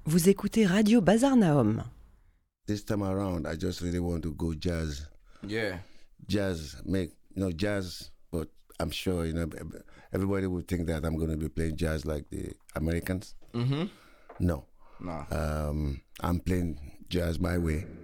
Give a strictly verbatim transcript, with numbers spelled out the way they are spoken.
Vous écoutez Radio Bazar Naum. This time around, I just really want to go jazz. Yeah. Jazz, make, you know, jazz, but I'm sure, you know, everybody would think that I'm going to be playing jazz like the Americans. Mm-hmm. No. Nah. Um, I'm playing jazz my way.